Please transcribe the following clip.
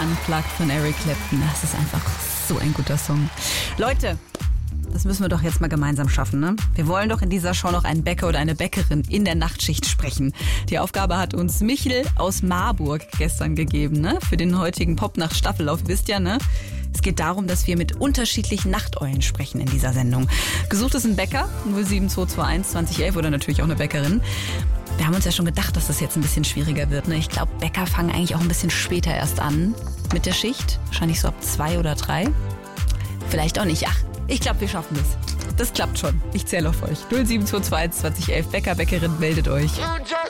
Unplugged von Eric Clapton. Das ist einfach so ein guter Song. Leute, das müssen wir doch jetzt mal gemeinsam schaffen, ne? Wir wollen doch in dieser Show noch einen Bäcker oder eine Bäckerin in der Nachtschicht sprechen. Die Aufgabe hat uns Michel aus Marburg gestern gegeben, ne? Für den heutigen Popnacht-Staffellauf. Ihr wisst ja, ne? Es geht darum, dass wir mit unterschiedlichen Nachteulen sprechen in dieser Sendung. Gesucht ist ein Bäcker, 07221 2011 oder natürlich auch eine Bäckerin. Wir haben uns ja schon gedacht, dass das jetzt ein bisschen schwieriger wird, ne? Ich glaube, Bäcker fangen eigentlich auch ein bisschen später erst an mit der Schicht. Wahrscheinlich so ab 2 oder 3. Vielleicht auch nicht. Ach, ich glaube, wir schaffen das. Das klappt schon. Ich zähle auf euch. 07221 2011. Bäcker, Bäckerin, meldet euch.